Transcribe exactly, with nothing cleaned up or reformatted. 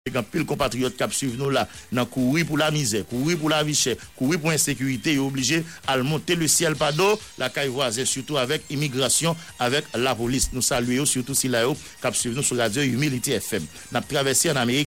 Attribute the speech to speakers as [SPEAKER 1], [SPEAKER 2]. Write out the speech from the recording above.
[SPEAKER 1] Quand pile compatriotes qui suivent nous là, dans courir pour la misère, courir pour la vie chère, courir pour l'insécurité, est obligé à monter le ciel par d'eau, la caille voisine, surtout avec immigration, avec la police. Nous saluons surtout si là, qui suivent nous sur Radio Humility F M. Nous avons traversé en Amérique.